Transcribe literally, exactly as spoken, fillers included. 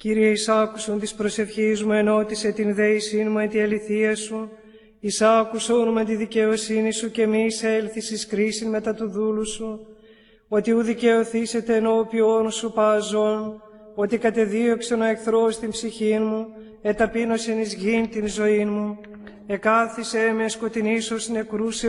Κύριε, εισάκουσον της προσευχής μου, ενώτισε την δέησήν μου εν τη αληθεία σου. Εισάκουσον με τη δικαιοσύνη σου και μη εισέλθεις εις κρίσιν μετά του δούλου σου. Ότι ου δικαιωθήσετε ενώπιον σου παζών, ότι κατεδίωξεν ο εχθρός την ψυχήν μου, εταπείνωσεν εις γήν την ζωήν μου. Εκάθισε με σκοτεινής ως νεκρούς